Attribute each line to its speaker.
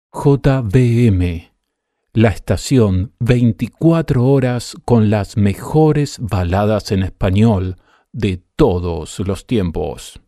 Speaker 1: JBM, la estación 24 horas con las mejores baladas en español de todos los tiempos.